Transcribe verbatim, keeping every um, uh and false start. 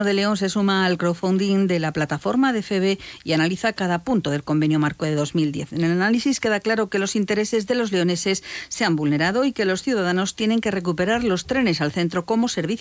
de León se suma al crowdfunding de la plataforma de F E B y analiza cada punto del convenio marco de dos mil diez. En el análisis queda claro que los intereses de los leoneses se han vulnerado y que los ciudadanos tienen que recuperar los trenes al centro como servicio